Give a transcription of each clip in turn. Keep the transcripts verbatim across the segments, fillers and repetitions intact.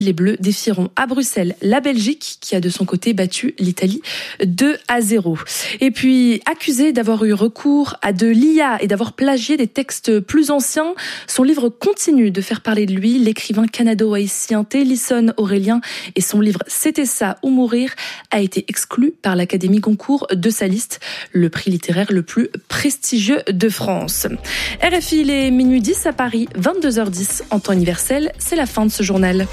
Les Bleus défieront à Bruxelles la Belgique qui a de son côté battu l'Italie deux à zéro. Et puis, accusé d'avoir eu recours à de l'I A et d'avoir plagié des textes plus anciens, son livre continue de faire parler de lui. L'écrivain canado-haïtien Télisson Aurélien et son livre C'était ça ou mourir a été exclu par l'Académie Goncourt de sa liste, le prix littéraire le plus prestigieux de France. R F I, il est minuit dix à Paris, vingt-deux heures dix en temps universel. C'est la fin de ce journal.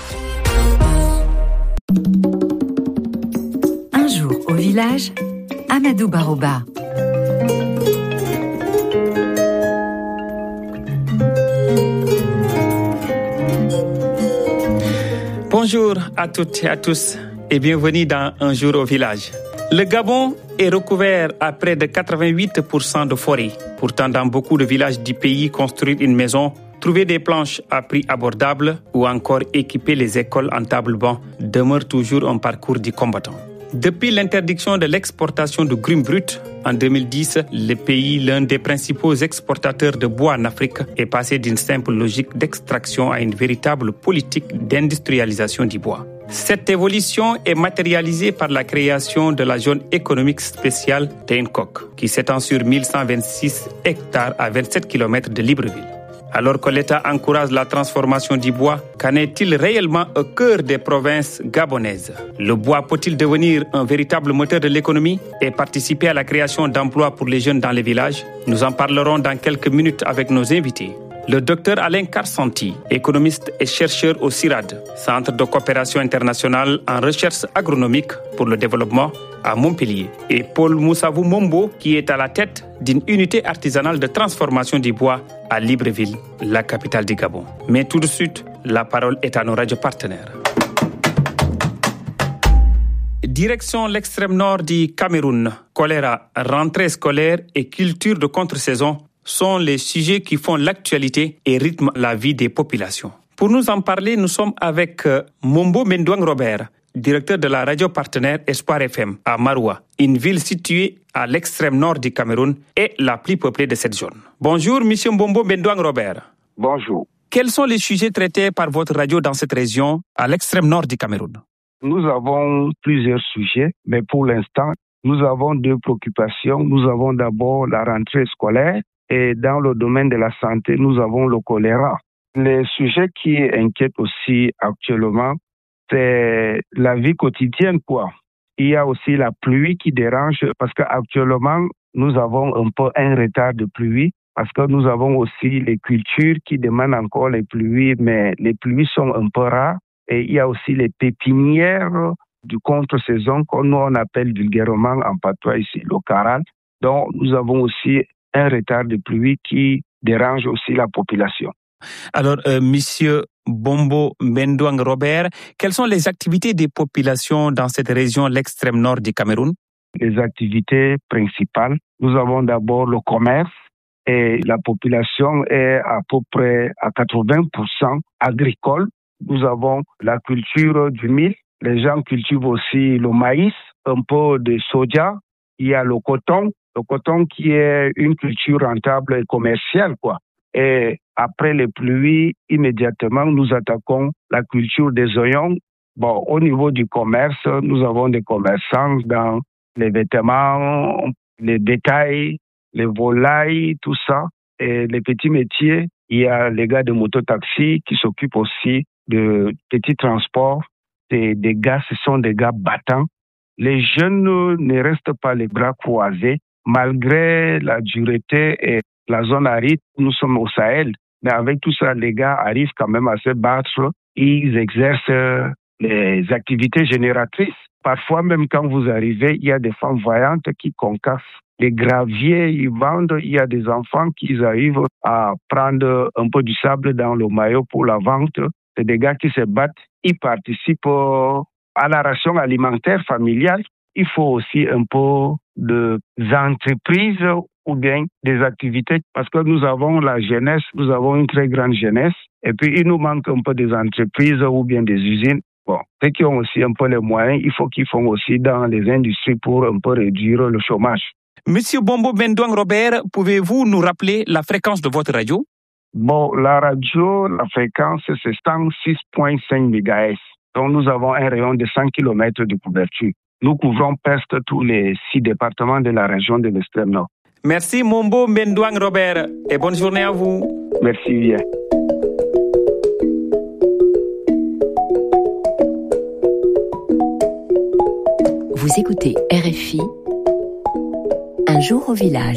Un jour au village, Amadou Baroba. Bonjour à toutes et à tous et bienvenue dans Un jour au village. Le Gabon est recouvert à près de quatre-vingt-huit pour cent de forêt. Pourtant, dans beaucoup de villages du pays, construire une maison, trouver des planches à prix abordable ou encore équiper les écoles en table-banc demeure toujours un parcours du combattant. Depuis l'interdiction de l'exportation de grumes brutes en deux mille dix, le pays, l'un des principaux exportateurs de bois en Afrique, est passé d'une simple logique d'extraction à une véritable politique d'industrialisation du bois. Cette évolution est matérialisée par la création de la zone économique spéciale d'Ainkok, qui s'étend sur mille cent vingt-six hectares à vingt-sept kilomètres de Libreville. Alors que l'État encourage la transformation du bois, qu'en est-il réellement au cœur des provinces gabonaises? Le bois peut-il devenir un véritable moteur de l'économie et participer à la création d'emplois pour les jeunes dans les villages? Nous en parlerons dans quelques minutes avec nos invités. Le docteur Alain Karsanti, économiste et chercheur au CIRAD, Centre de coopération internationale en recherche agronomique pour le développement à Montpellier, et Paul Moussavou Mombo, qui est à la tête d'une unité artisanale de transformation du bois à Libreville, la capitale du Gabon. Mais tout de suite, la parole est à nos radios partenaires. Direction l'extrême nord du Cameroun, choléra, rentrée scolaire et culture de contre-saison sont les sujets qui font l'actualité et rythment la vie des populations. Pour nous en parler, nous sommes avec Mombo Mendouang Robert, directeur de la radio partenaire Espoir F M à Maroua, une ville située à l'extrême nord du Cameroun et la plus peuplée de cette zone. Bonjour, monsieur Mombo Mendouang Robert. Bonjour. Quels sont les sujets traités par votre radio dans cette région, à l'extrême nord du Cameroun? Nous avons plusieurs sujets, mais pour l'instant, nous avons deux préoccupations. Nous avons d'abord la rentrée scolaire et dans le domaine de la santé, nous avons le choléra. Les sujets qui inquiètent aussi actuellement, c'est la vie quotidienne, quoi. Il y a aussi la pluie qui dérange parce qu'actuellement, nous avons un peu un retard de pluie parce que nous avons aussi les cultures qui demandent encore les pluies, mais les pluies sont un peu rares. Et il y a aussi les pépinières du contre-saison qu'on on appelle vulgairement en patois ici, le caral. Donc, nous avons aussi un retard de pluie qui dérange aussi la population. Alors, euh, monsieur Bombo Mendouang Robert, quelles sont les activités des populations dans cette région, l'extrême nord du Cameroun? Les activités principales, nous avons d'abord le commerce et la population est à peu près à quatre-vingts pour cent agricole. Nous avons la culture du mil, les gens cultivent aussi le maïs, un peu de soja, il y a le coton, le coton qui est une culture rentable et commerciale, quoi. Et après les pluies, immédiatement, nous attaquons la culture des oignons. Bon, au niveau du commerce, nous avons des commerçants dans les vêtements, les détails, les volailles, tout ça. Et les petits métiers, il y a les gars de mototaxi qui s'occupent aussi de petits transports. Et des gars, ce sont des gars battants. Les jeunes ne restent pas les bras croisés, malgré la dureté et la zone aride. Nous sommes au Sahel, mais avec tout ça, les gars arrivent quand même à se battre. Ils exercent les activités génératrices. Parfois, même quand vous arrivez, il y a des femmes voyantes qui concassent les graviers, ils vendent. Il y a des enfants qui arrivent à prendre un peu du sable dans le maillot pour la vente. C'est des gars qui se battent. Ils participent à la ration alimentaire familiale. Il faut aussi un peu d'entreprises ou bien des activités parce que nous avons la jeunesse, nous avons une très grande jeunesse et puis il nous manque un peu des entreprises ou bien des usines. Bon, ceux qui ont aussi un peu les moyens, il faut qu'ils font aussi dans les industries pour un peu réduire le chômage. Monsieur Bombo Mendouang Robert, pouvez-vous nous rappeler la fréquence de votre radio? Bon, la radio, la fréquence, c'est cent six virgule cinq mégahertz. Donc nous avons un rayon de cent kilomètres de couverture. Nous couvrons presque tous les six départements de la région de l'extrême nord. Merci Mombo Mbendouang Robert et bonne journée à vous. Merci bien. Vous écoutez R F I, Un jour au village.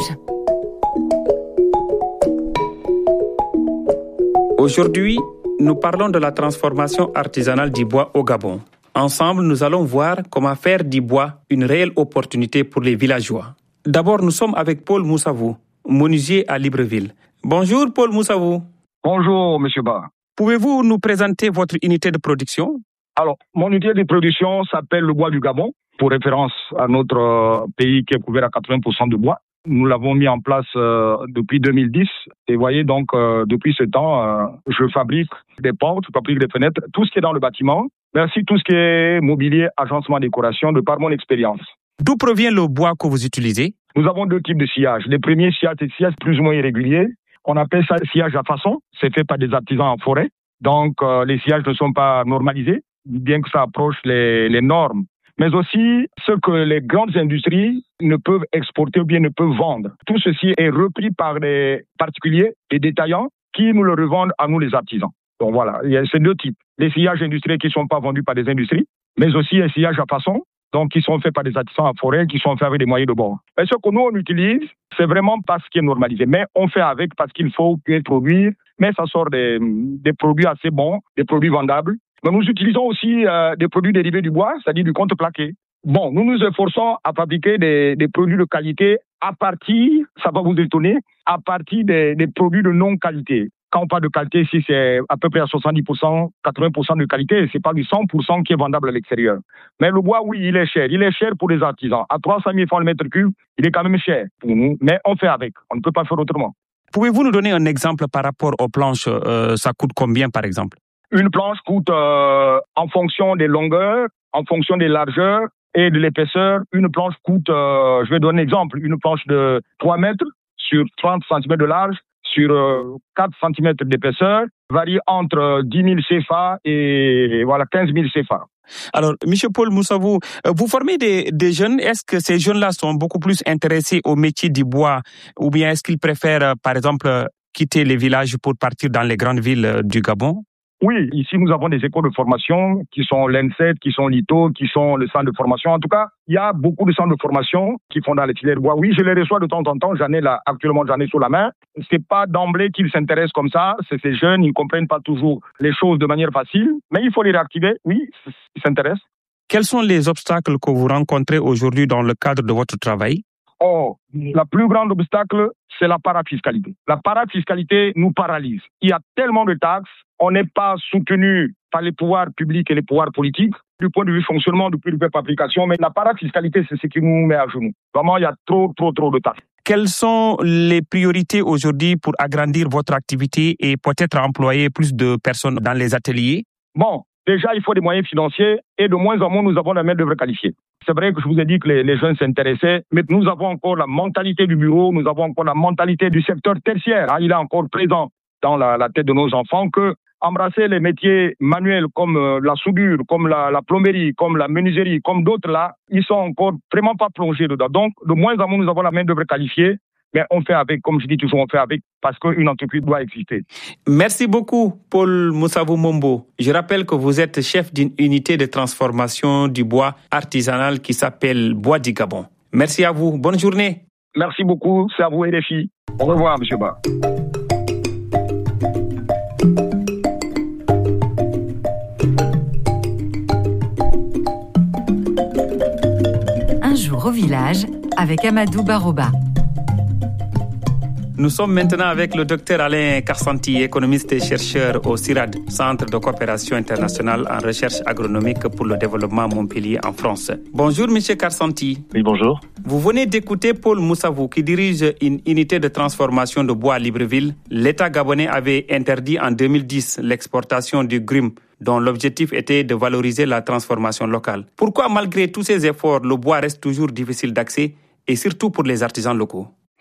Aujourd'hui, nous parlons de la transformation artisanale du bois au Gabon. Ensemble, nous allons voir comment faire du bois une réelle opportunité pour les villageois. D'abord, nous sommes avec Paul Moussavou, menuisier à Libreville. Bonjour Paul Moussavou. Bonjour Monsieur Ba. Pouvez-vous nous présenter votre unité de production? Alors, mon unité de production s'appelle le bois du Gabon, pour référence à notre pays qui est couvert à quatre-vingts pour cent de bois. Nous l'avons mis en place euh, depuis deux mille dix. Et vous voyez, donc, euh, depuis ce temps, euh, je fabrique des portes, je fabrique des fenêtres, tout ce qui est dans le bâtiment, mais aussi tout ce qui est mobilier, agencement, décoration, de par mon expérience. D'où provient le bois que vous utilisez? Nous avons deux types de sillage. Les premiers sillages, c'est sillage plus ou moins irrégulier. On appelle ça sillage à façon. C'est fait par des artisans en forêt. Donc, euh, les sillages ne sont pas normalisés, bien que ça approche les, les normes. Mais aussi ce que les grandes industries ne peuvent exporter ou bien ne peuvent vendre. Tout ceci est repris par les particuliers, les détaillants, qui nous le revendent à nous les artisans. Donc voilà, il y a ces deux types. Les sillages industriels qui ne sont pas vendus par des industries, mais aussi les sillages à façon, donc qui sont faits par des artisans en forêt, qui sont faits avec des moyens de bord. Et ce que nous, on utilise, c'est vraiment pas ce qui est normalisé. Mais on fait avec parce qu'il faut produire, mais ça sort des, des produits assez bons, des produits vendables. Mais nous utilisons aussi euh, des produits dérivés du bois, c'est-à-dire du contreplaqué. Bon, nous nous efforçons à fabriquer des, des produits de qualité à partir, ça va vous étonner, à partir des, des produits de non-qualité. Quand on parle de qualité, ici, c'est à peu près à soixante-dix pour cent, quatre-vingts pour cent de qualité. C'est pas du cent pour cent qui est vendable à l'extérieur. Mais le bois, oui, il est cher. Il est cher pour les artisans. À trois cent mille francs le mètre cube, il est quand même cher pour nous. Mais on fait avec. On ne peut pas faire autrement. Pouvez-vous nous donner un exemple par rapport aux planches? euh, Ça coûte combien, par exemple? Une planche coûte, euh, en fonction des longueurs, en fonction des largeurs et de l'épaisseur, une planche coûte, euh, je vais donner un exemple, une planche de trois mètres sur trente centimètres de large, sur euh, quatre centimètres d'épaisseur, varie entre dix mille C F A et voilà, quinze mille C F A. Alors, M. Paul Moussavou, vous formez des, des jeunes. Est-ce que ces jeunes-là sont beaucoup plus intéressés au métier du bois ou bien est-ce qu'ils préfèrent, par exemple, quitter les villages pour partir dans les grandes villes du Gabon? Oui, ici nous avons des écoles de formation qui sont l'E N S E T, qui sont l'I T O, qui sont le centre de formation. En tout cas, il y a beaucoup de centres de formation qui font dans les filières bois. Oui, je les reçois de temps en temps. J'en ai là, actuellement, j'en ai sous la main. C'est pas d'emblée qu'ils s'intéressent comme ça. C'est ces jeunes, ils comprennent pas toujours les choses de manière facile. Mais il faut les réactiver. Oui, ils s'intéressent. Quels sont les obstacles que vous rencontrez aujourd'hui dans le cadre de votre travail? Oh, la plus grande obstacle, c'est la parafiscalité. La parafiscalité nous paralyse. Il y a tellement de taxes, on n'est pas soutenu par les pouvoirs publics et les pouvoirs politiques du point de vue fonctionnement, du point de vue fabrication, mais la parafiscalité, c'est ce qui nous met à genoux. Vraiment, il y a trop, trop, trop de taxes. Quelles sont les priorités aujourd'hui pour agrandir votre activité et peut-être employer plus de personnes dans les ateliers? Bon, déjà, il faut des moyens financiers et de moins en moins, nous avons la main-d'œuvre qualifiée. C'est vrai que je vous ai dit que les, les jeunes s'intéressaient, mais nous avons encore la mentalité du bureau, nous avons encore la mentalité du secteur tertiaire. Hein, il est encore présent dans la, la tête de nos enfants que embrasser les métiers manuels comme euh, la soudure, comme la, la plomberie, comme la menuiserie, comme d'autres là, ils sont encore vraiment pas plongés dedans. Donc, de moins en moins, nous avons la main-d'œuvre qualifiée. Mais on fait avec, comme je dis toujours, on fait avec parce qu'une entreprise doit exister. Merci beaucoup, Paul Moussavou Mombo. Je rappelle que vous êtes chef d'une unité de transformation du bois artisanal qui s'appelle Bois du Gabon. Merci à vous. Bonne journée. Merci beaucoup. C'est à vous et les filles. Au revoir, M. Ba. Un jour au village avec Amadou Baroba. Nous sommes maintenant avec le docteur Alain Karsanti, économiste et chercheur au CIRAD, Centre de coopération internationale en recherche agronomique pour le développement Montpellier en France. Bonjour, monsieur Karsanti. Oui, bonjour. Vous venez d'écouter Paul Moussavou qui dirige une unité de transformation de bois à Libreville. L'État gabonais avait interdit en deux mille dix l'exportation du grume, dont l'objectif était de valoriser la transformation locale. Pourquoi, malgré tous ces efforts, le bois reste toujours difficile d'accès et surtout pour les artisans locaux?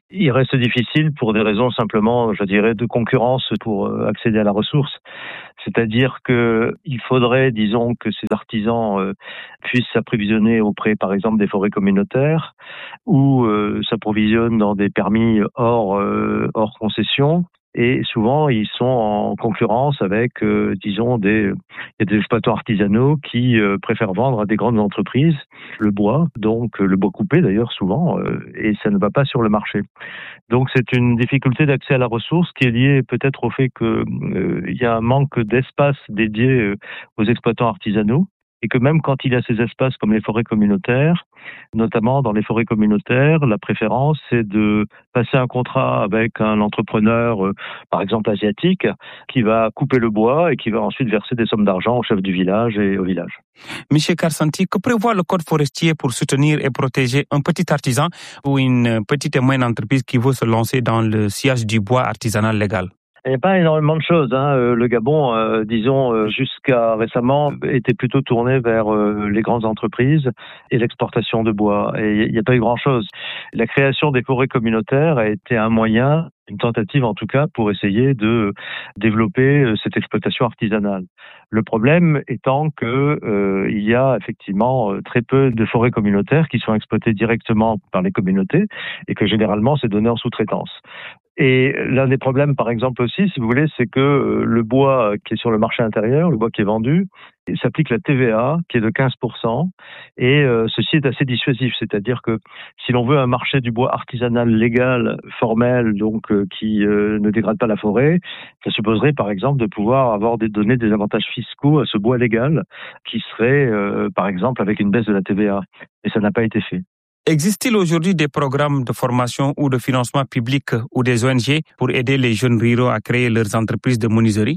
Il reste difficile pour des raisons simplement, je dirais, de concurrence pour accéder à la ressource. C'est-à-dire que il faudrait, disons, que ces artisans euh, puissent s'approvisionner auprès, par exemple, des forêts communautaires ou euh, s'approvisionnent dans des permis hors, euh, hors concession. Et souvent, ils sont en concurrence avec, euh, disons, des, il y a des exploitants artisanaux qui euh, préfèrent vendre à des grandes entreprises le bois, donc euh, le bois coupé d'ailleurs souvent, euh, et ça ne va pas sur le marché. Donc c'est une difficulté d'accès à la ressource qui est liée peut-être au fait que euh, il y a un manque d'espace dédié euh, aux exploitants artisanaux. Et que même quand il y a ces espaces comme les forêts communautaires, notamment dans les forêts communautaires, la préférence c'est de passer un contrat avec un entrepreneur, euh, par exemple asiatique, qui va couper le bois et qui va ensuite verser des sommes d'argent au chef du village et au village. Monsieur Karsanti, que prévoit le code forestier pour soutenir et protéger un petit artisan ou une petite et moyenne entreprise qui veut se lancer dans le sciage du bois artisanal légal? Il n'y a pas énormément de choses. Hein. Le Gabon, euh, disons, euh, jusqu'à récemment, était plutôt tourné vers euh, les grandes entreprises et l'exportation de bois. Et il n'y a pas eu grand-chose. La création des forêts communautaires a été un moyen, une tentative en tout cas, pour essayer de développer cette exploitation artisanale. Le problème étant que euh, il y a effectivement très peu de forêts communautaires qui sont exploitées directement par les communautés et que généralement c'est donné en sous-traitance. Et l'un des problèmes, par exemple aussi, si vous voulez, c'est que le bois qui est sur le marché intérieur, le bois qui est vendu, il s'applique la T V A qui est de quinze pour cent et euh, ceci est assez dissuasif, c'est-à-dire que si l'on veut un marché du bois artisanal légal, formel, donc euh, qui euh, ne dégrade pas la forêt, ça supposerait par exemple de pouvoir avoir des donner des avantages fiscaux à ce bois légal qui serait euh, par exemple avec une baisse de la T V A, et ça n'a pas été fait. Existe-t-il aujourd'hui des programmes de formation ou de financement public ou des O N G pour aider les jeunes ruraux à créer leurs entreprises de menuiserie?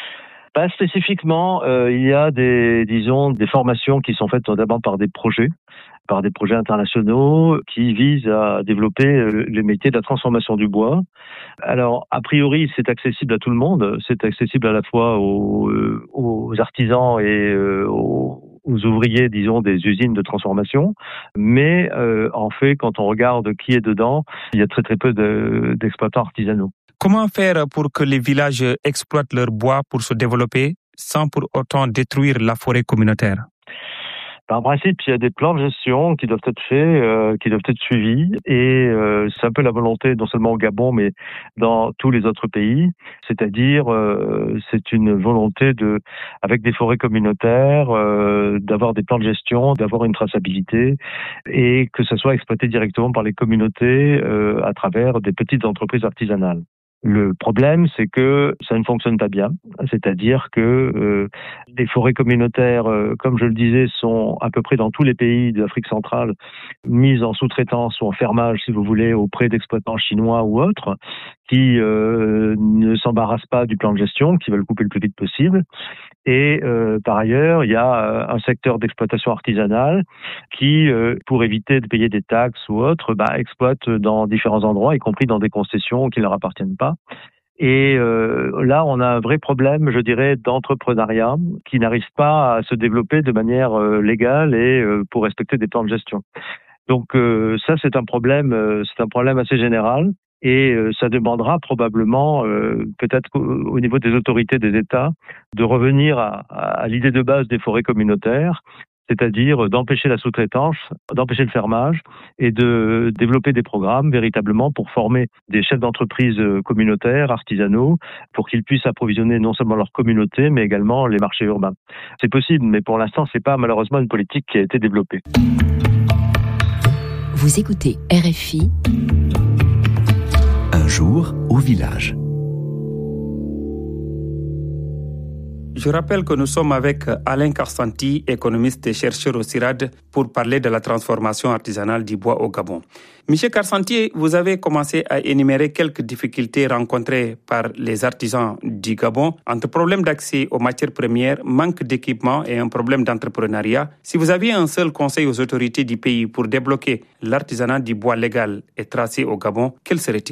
Pas spécifiquement. Euh, il y a des, disons, des formations qui sont faites notamment par des projets, par des projets internationaux qui visent à développer le métier de la transformation du bois. Alors, a priori, c'est accessible à tout le monde. C'est accessible à la fois aux, aux artisans et aux aux ouvriers, disons, des usines de transformation. Mais euh, en fait, quand on regarde qui est dedans, il y a très très peu de, d'exploitants artisanaux. Comment faire pour que les villages exploitent leur bois pour se développer sans pour autant détruire la forêt communautaire? En principe, il y a des plans de gestion qui doivent être faits, euh, qui doivent être suivis, et euh, c'est un peu la volonté non seulement au Gabon, mais dans tous les autres pays. C'est-à-dire, euh, c'est une volonté de, avec des forêts communautaires, euh, d'avoir des plans de gestion, d'avoir une traçabilité, et que ça soit exploité directement par les communautés euh, à travers des petites entreprises artisanales. Le problème, c'est que ça ne fonctionne pas bien. C'est-à-dire que euh, les forêts communautaires, euh, comme je le disais, sont à peu près dans tous les pays d'Afrique centrale mises en sous-traitance ou en fermage, si vous voulez, auprès d'exploitants chinois ou autres, qui euh, ne s'embarrassent pas du plan de gestion, qui veulent couper le plus vite possible. Et euh, par ailleurs, il y a un secteur d'exploitation artisanale qui, euh, pour éviter de payer des taxes ou autres, bah, exploite dans différents endroits, y compris dans des concessions qui ne leur appartiennent pas. Et euh, là, on a un vrai problème, je dirais, d'entrepreneuriat qui n'arrive pas à se développer de manière euh, légale et euh, pour respecter des plans de gestion. Donc euh, ça, c'est un problème, euh, c'est un problème assez général. Et euh, ça demandera probablement, euh, peut-être au, au niveau des autorités des États, de revenir à, à l'idée de base des forêts communautaires, c'est-à-dire d'empêcher la sous-traitance, d'empêcher le fermage et de développer des programmes véritablement pour former des chefs d'entreprise communautaires, artisanaux, pour qu'ils puissent approvisionner non seulement leur communauté, mais également les marchés urbains. C'est possible, mais pour l'instant, c'est pas malheureusement une politique qui a été développée. Vous écoutez R F I. Un jour au village. Je rappelle que nous sommes avec Alain Karsanti, économiste et chercheur au C I R A D, pour parler de la transformation artisanale du bois au Gabon. Monsieur Karsanti, vous avez commencé à énumérer quelques difficultés rencontrées par les artisans du Gabon entre problèmes d'accès aux matières premières, manque d'équipement et un problème d'entrepreneuriat. Si vous aviez un seul conseil aux autorités du pays pour débloquer l'artisanat du bois légal et tracé au Gabon, quel serait-il?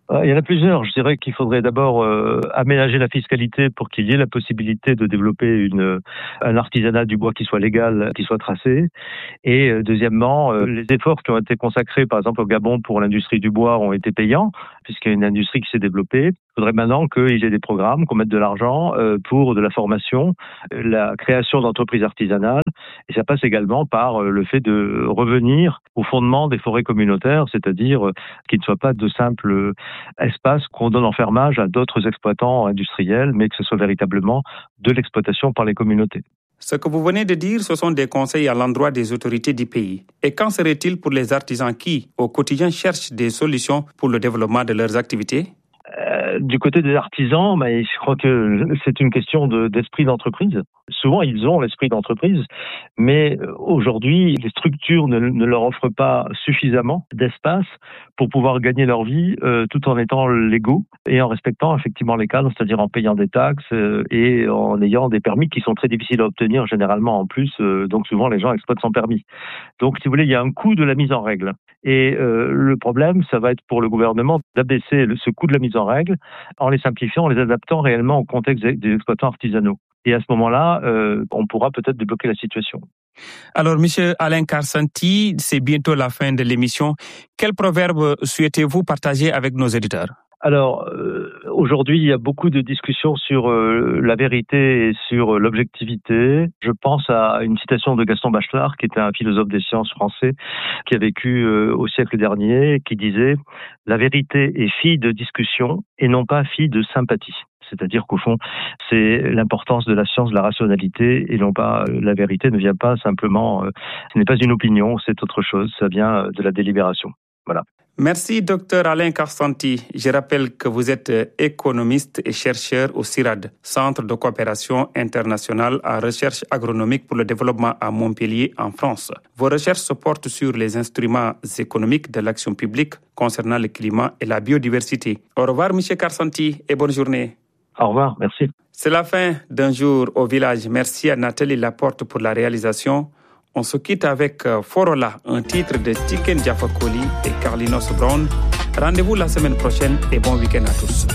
Il y en a plusieurs. Je dirais qu'il faudrait d'abord euh, aménager la fiscalité pour qu'il y ait la possibilité de développer une, un artisanat du bois qui soit légal, qui soit tracé. Et euh, deuxièmement, euh, les efforts qui ont été consacrés, par exemple au Gabon pour l'industrie du bois, ont été payants, puisqu'il y a une industrie qui s'est développée. Il faudrait maintenant qu'il y ait des programmes, qu'on mette de l'argent euh, pour de la formation, la création d'entreprises artisanales. Et ça passe également par euh, le fait de revenir au fondement des forêts communautaires, c'est-à-dire euh, qu'il ne soit pas de simples espaces qu'on donne en fermage à d'autres exploitants industriels, mais que ce soit véritablement de l'exploitation par les communautés. Ce que vous venez de dire, ce sont des conseils à l'endroit des autorités du pays. Et qu'en serait-il pour les artisans qui, au quotidien, cherchent des solutions pour le développement de leurs activités ? Euh, du côté des artisans, mais je crois que c'est une question de, d'esprit d'entreprise. Souvent, ils ont l'esprit d'entreprise, mais aujourd'hui, les structures ne, ne leur offrent pas suffisamment d'espace pour pouvoir gagner leur vie euh, tout en étant légaux et en respectant effectivement les cadres, c'est-à-dire en payant des taxes euh, et en ayant des permis qui sont très difficiles à obtenir généralement en plus. Euh, donc souvent, les gens exploitent sans permis. Donc, si vous voulez, il y a un coût de la mise en règle. Et euh, le problème, ça va être pour le gouvernement d'abaisser le, ce coût de la mise en règle en les simplifiant, en les adaptant réellement au contexte des exploitants artisanaux. Et à ce moment-là, euh, on pourra peut-être débloquer la situation. Alors, Monsieur Alain Karsanti, c'est bientôt la fin de l'émission. Quel proverbe souhaitez-vous partager avec nos éditeurs ? Alors, euh, aujourd'hui, il y a beaucoup de discussions sur euh, la vérité et sur l'objectivité. Je pense à une citation de Gaston Bachelard, qui était un philosophe des sciences français, qui a vécu euh, au siècle dernier, qui disait « La vérité est fille de discussion et non pas fille de sympathie ». C'est-à-dire qu'au fond, c'est l'importance de la science, de la rationalité, et non pas la vérité ne vient pas simplement, euh, ce n'est pas une opinion, c'est autre chose, ça vient de la délibération. Voilà. Merci, docteur Alain Karsanti. Je rappelle que vous êtes économiste et chercheur au CIRAD, Centre de coopération internationale à recherche agronomique pour le développement à Montpellier, en France. Vos recherches se portent sur les instruments économiques de l'action publique concernant le climat et la biodiversité. Au revoir, monsieur Karsanti, et bonne journée. Au revoir, merci. C'est la fin d'un jour au village. Merci à Nathalie Laporte pour la réalisation. On se quitte avec Forola, un titre de Tiken Jaffa Koli et Carlinhos Brown. Rendez-vous la semaine prochaine et bon week-end à tous.